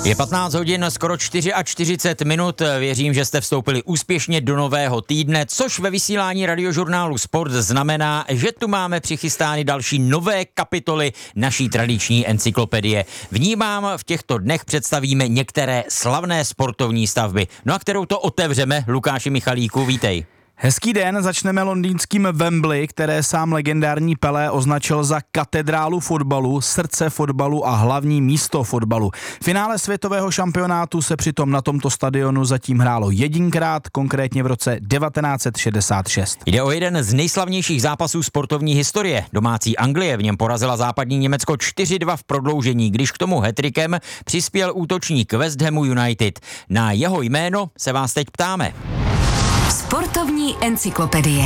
Je 15 hodin, skoro 44 minut. Věřím, že jste vstoupili úspěšně do nového týdne, což ve vysílání Radiožurnálu Sport znamená, že tu máme přichystány další nové kapitoly naší tradiční encyklopedie. V ní vám v těchto dnech představíme některé slavné sportovní stavby. No a kterou to otevřeme, Lukáši Michalíku, vítej. Hezký den, začneme londýnským Wembley, které sám legendární Pelé označil za katedrálu fotbalu, srdce fotbalu a hlavní místo fotbalu. Finále světového šampionátu se přitom na tomto stadionu zatím hrálo jedinkrát, konkrétně v roce 1966. Jde o jeden z nejslavnějších zápasů sportovní historie. Domácí Anglie v něm porazila západní Německo 4-2 v prodloužení, když k tomu hat-trickem přispěl útočník West Hamu United. Na jeho jméno se vás teď ptáme. Sportovní encyklopedie.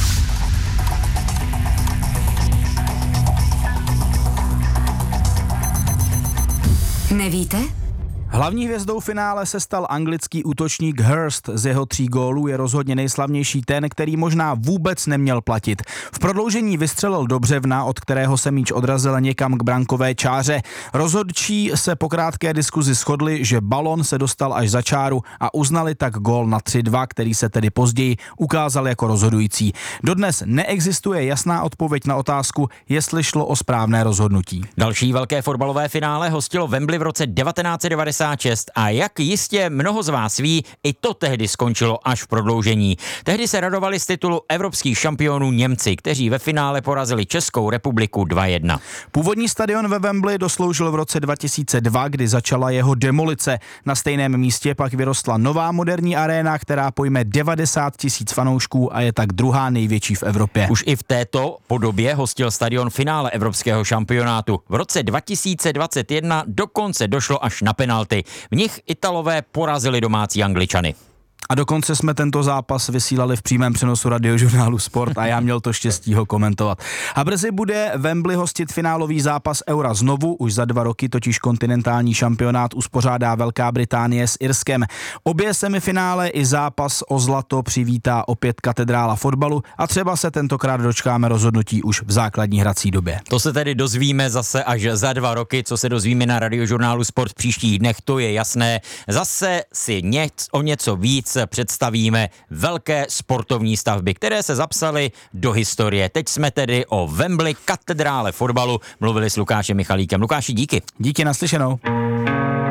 Nevíte? Hlavní hvězdou finále se stal anglický útočník Hurst. Z jeho 3 gólů je rozhodně nejslavnější ten, který možná vůbec neměl platit. V prodloužení vystřelil do břevna, od kterého se míč odrazil někam k brankové čáře. Rozhodčí se po krátké diskuzi shodli, že balon se dostal až za čáru a uznali tak gól na 3-2, který se tedy později ukázal jako rozhodující. Dodnes neexistuje jasná odpověď na otázku, jestli šlo o správné rozhodnutí. Další velké fotbalové finále hostilo Wembley v roce 1996 a jak jistě mnoho z vás ví, i to tehdy skončilo až v prodloužení. Tehdy se radovali z titulu evropských šampionů Němci, kteří ve finále porazili Českou republiku 2-1. Původní stadion ve Wembley dosloužil v roce 2002, kdy začala jeho demolice. Na stejném místě pak vyrostla nová moderní aréna, která pojme 90 000 fanoušků a je tak druhá největší v Evropě. Už i v této podobě hostil stadion finále evropského šampionátu. V roce 2021 dokonce došlo až na penalty. V nich Italové porazili domácí Angličany. A dokonce jsme tento zápas vysílali v přímém přenosu Radiožurnálu Sport a já měl to štěstí ho komentovat. A brzy bude Wembley hostit finálový zápas Eura znovu, už za 2 roky totiž kontinentální šampionát uspořádá Velká Británie s Irskem. Obě semifinále i zápas o zlato přivítá opět katedrála fotbalu a třeba se tentokrát dočkáme rozhodnutí už v základní hrací době. To se tedy dozvíme zase až za 2 roky, co se dozvíme na Radiožurnálu Sport v příštích dnech, to je jasné. Zase si o něco víc představíme velké sportovní stavby, které se zapsaly do historie. Teď jsme tedy o Wembley, katedrále fotbalu, mluvili s Lukášem Michalíkem. Lukáši, díky. Díky, naslyšenou.